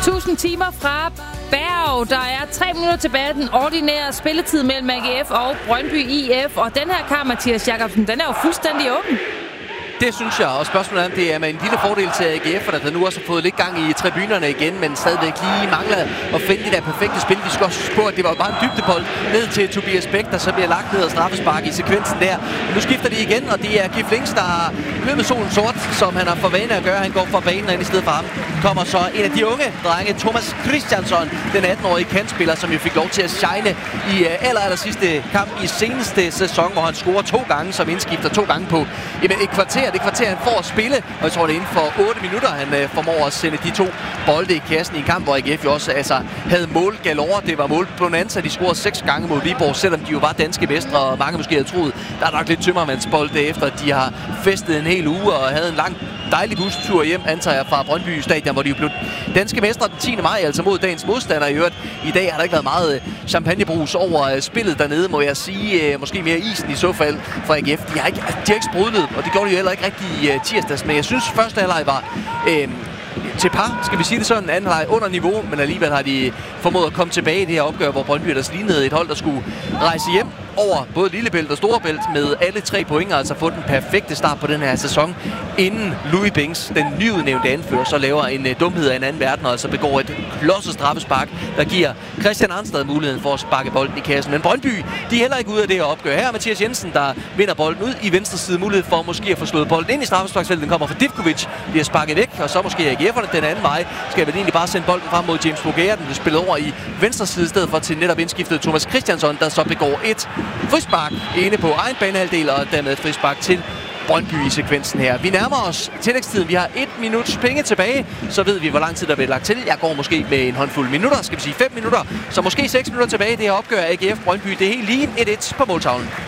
1000 timer fra Berg. Der er 3 minutter tilbage den ordinære spilletid mellem AGF og Brøndby IF. Og den her kamp, Mathias Jakobsen, den er jo fuldstændig åben. Det synes jeg, og spørgsmålet er, om det er med en lille fordel til AGF, der nu også har fået lidt gang i tribunerne igen, men stadigvæk lige mangler at finde det der perfekte spil. Vi skal også huske på, at det var bare en dybdebold ned til Tobias Bæk, der så bliver lagt ned og straffespark i sekvensen der. Men nu skifter de igen, og det er Gif Links, der har løbet solen sort, som han har for vane at gøre. Han går fra banen, og ind i stedet for ham kommer så en af de unge drenge, Thomas Christiansson, den 18-årige kantspiller, som jo fik lov til at shine i aller sidste kamp i seneste sæson, hvor han scorer 2 gange som indskifter 2 gange på et kvarter. Det kvarter, han får at spille, og jeg tror, det er inden for 8 minutter, han formår at sende de 2 bolde i kassen i en kamp, hvor AGF jo også havde mål galore. Det var målbonanza. De scorede 6 gange mod Viborg, selvom de jo var danske mestre, og mange måske havde troet, der er nok lidt tømmermandsbold efter, at de har festet en hel uge og havde en lang dejlig bustur hjem, antager jeg, fra Brøndby Stadion, hvor de jo blev danske mestre den 10. maj, altså mod dagens modstander i øvrigt. I dag har der ikke været meget champagnebrus over spillet dernede, må jeg sige. Måske mere isen i så fald fra AGF. De har ikke sprudlet, og det gjorde de jo heller ikke rigtig i tirsdags, men jeg synes, første halvleg var til par, skal vi sige det sådan, anden halvleg under niveau, men alligevel har de formået at komme tilbage i det her opgør, hvor Brøndby ellers lignede et hold, der skulle rejse hjem over både Lillebælt og Storebælt med alle 3 point, og altså få den perfekte start på den her sæson, inden Louis Binks, den nyudnævnte anfører, så laver en dumhed af en anden verden, og altså begår et klodset straffespark, der giver Christian Arnstad muligheden for at sparke bolden i kassen. Men Brøndby, de er heller ikke ude af det her opgør. Her er Mathias Jensen, der vinder bolden ud i venstre side, mulighed for måske at få slået bolden ind i straffesparksfeltet. Den kommer fra Divkovic, bliver sparket væk, og så måske AGF'erne den anden vej. Skal vel egentlig bare sende bolden frem mod James Bougea, den bliver spillet over i venstre side i stedet for til netop indskiftet Thomas Christiansson, der så begår et frispark inde på egen banehalvdel, og dermed et frispark til Brøndby i sekvensen her. Vi nærmer os tillægstiden. Vi har 1 minuts penge tilbage. Så ved vi, hvor lang tid der bliver lagt til. Jeg går måske med en håndfuld minutter. Skal vi sige 5 minutter. Så måske 6 minutter tilbage. Det her opgør AGF Brøndby. Det er helt lige 1-1 på måltavlen.